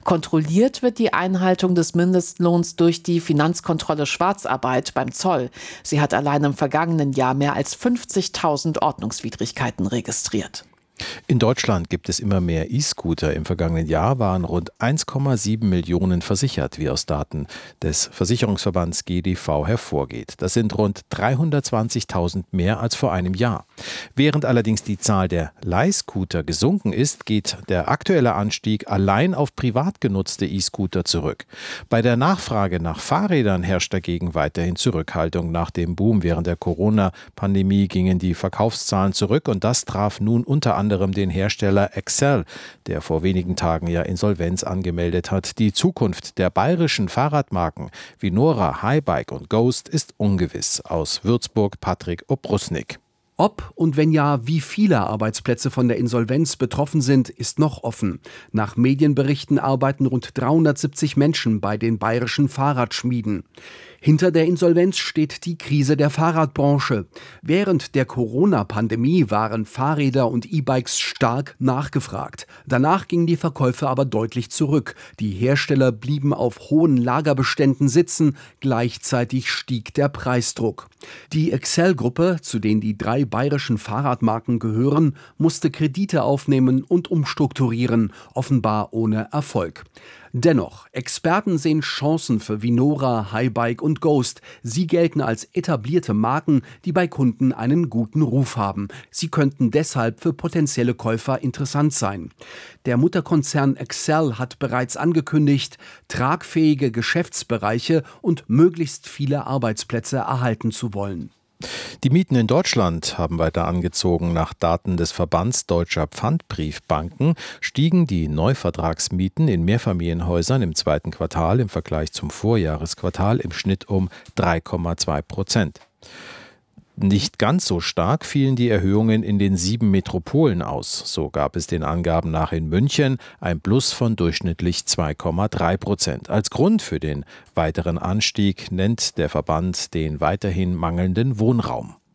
Kontrolliert wird die Einhaltung des Mindestlohns durch die Finanzkontrolle Schwarzarbeit beim Zoll. Sie hat allein im vergangenen Jahr mehr als 50.000 Ordnungswidrigkeiten registriert. In Deutschland gibt es immer mehr E-Scooter. Im vergangenen Jahr waren rund 1,7 Millionen versichert, wie aus Daten des Versicherungsverbands GDV hervorgeht. Das sind rund 320.000 mehr als vor einem Jahr. Während allerdings die Zahl der Leihscooter gesunken ist, geht der aktuelle Anstieg allein auf privat genutzte E-Scooter zurück. Bei der Nachfrage nach Fahrrädern herrscht dagegen weiterhin Zurückhaltung. Nach dem Boom während der Corona-Pandemie gingen die Verkaufszahlen zurück und das traf nun unter anderem den Hersteller Excel, der vor wenigen Tagen ja Insolvenz angemeldet hat. Die Zukunft der bayerischen Fahrradmarken wie Nora, Highbike und Ghost ist ungewiss. Aus Würzburg Patrick Obrusnik. Ob und wenn ja, wie viele Arbeitsplätze von der Insolvenz betroffen sind, ist noch offen. Nach Medienberichten arbeiten rund 370 Menschen bei den bayerischen Fahrradschmieden. Hinter der Insolvenz steht die Krise der Fahrradbranche. Während der Corona-Pandemie waren Fahrräder und E-Bikes stark nachgefragt. Danach gingen die Verkäufe aber deutlich zurück. Die Hersteller blieben auf hohen Lagerbeständen sitzen. Gleichzeitig stieg der Preisdruck. Die Excel-Gruppe, zu denen die 3 bayerischen Fahrradmarken gehören, musste Kredite aufnehmen und umstrukturieren, offenbar ohne Erfolg. Dennoch, Experten sehen Chancen für Vinora, Highbike und Ghost. Sie gelten als etablierte Marken, die bei Kunden einen guten Ruf haben. Sie könnten deshalb für potenzielle Käufer interessant sein. Der Mutterkonzern Excel hat bereits angekündigt, tragfähige Geschäftsbereiche und möglichst viele Arbeitsplätze erhalten zu wollen. Die Mieten in Deutschland haben weiter angezogen. Nach Daten des Verbands Deutscher Pfandbriefbanken stiegen die Neuvertragsmieten in Mehrfamilienhäusern im zweiten Quartal im Vergleich zum Vorjahresquartal im Schnitt um 3,2%. Nicht ganz so stark fielen die Erhöhungen in den 7 Metropolen aus. So gab es den Angaben nach in München ein Plus von durchschnittlich 2,3%. Als Grund für den weiteren Anstieg nennt der Verband den weiterhin mangelnden Wohnraum.